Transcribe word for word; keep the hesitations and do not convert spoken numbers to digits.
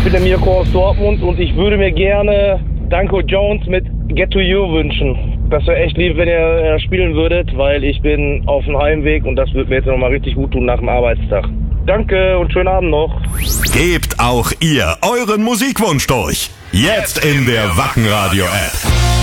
bin der Mirko aus Dortmund und ich würde mir gerne Danko Jones mit Get to You wünschen. Das wäre echt lieb, wenn ihr äh, spielen würdet, weil ich bin auf dem Heimweg und das wird mir jetzt nochmal richtig gut tun nach dem Arbeitstag. Danke und schönen Abend noch. Gebt auch ihr euren Musikwunsch durch. Jetzt in der Wacken Radio App.